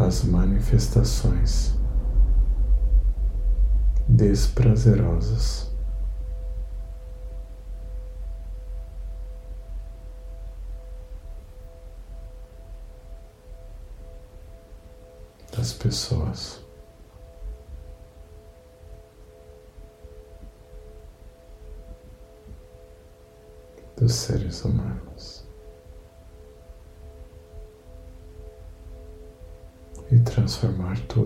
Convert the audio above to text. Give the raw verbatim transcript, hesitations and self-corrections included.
as manifestações desprazerosas das pessoas. Dos seres humanos e transformar tudo